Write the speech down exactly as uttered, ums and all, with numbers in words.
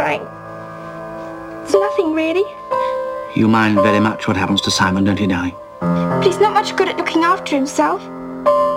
crying? It's nothing, really. You mind very much what happens to Simon, don't you, darling? But he's not much good at looking after himself.